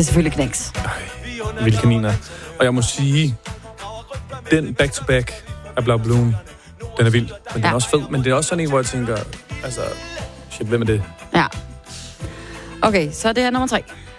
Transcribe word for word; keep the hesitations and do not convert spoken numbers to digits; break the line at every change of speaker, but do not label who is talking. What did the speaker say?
er selvfølgelig Knæks.
Ej, vilde kaniner. Og jeg må sige, den back-to-back af Blau Bloom, den er vild. Men ja. Den er også fed. Men det er også sådan en, hvor jeg tænker, altså, shit, hvem er det?
Ja. Okay, så det er nummer tre.